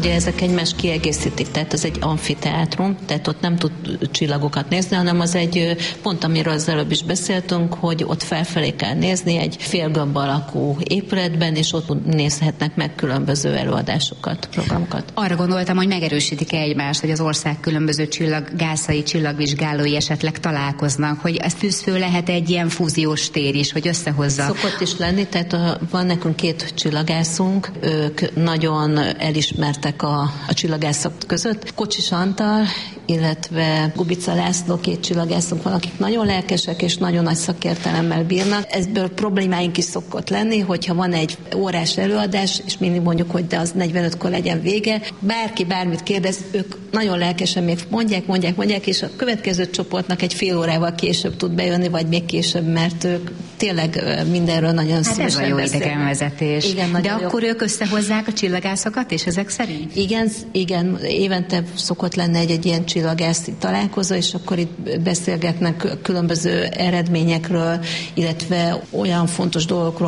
ugye ezek egymást kiegészítik, tehát ez egy amfiteátrum, tehát ott nem tud csillagokat nézni, hanem az egy pont, amiről az előbb is beszéltünk, hogy ott felfelé kell nézni egy félgömb alakú épületben, és ott nézhetnek meg különböző előadásokat, programokat. Arra gondoltam, hogy megerősítik egymást, hogy az ország különböző csillaggászai, csillagvizsgálói esetleg találkoznak, hogy ez fűzfő lehet egy ilyen fúziós tér is, hogy összehozza. Szokott is lenni, tehát van nekünk 2 csillagászunk, ők nagyon elismertek a csillagászok között. Kocsis Antal, illetve Gubica László, 2 csillagászunk van, akik nagyon lelkesek és nagyon nagy szakértelemmel bírnak. Ebből problémáink is szokott lenni, hogyha van egy órás előadás, és mindig mondjuk, hogy de az 45-kor legyen vége. Bárki bármit kérdez, ők nagyon lelkesen még mondják, és a következő csoportnak egy fél órával később tud bejönni, vagy még később, mert ők tényleg mindenről nagyon szívesen ez a jó beszélnek. idegenvezetés. Igen, de akkor ők összehozzák a csillagászokat, és ezek szerint? Igen, évente szokott lenni egy ilyen csillagászi találkozó, és akkor itt beszélgetnek különböző eredményekről, illetve olyan fontos dolgokról,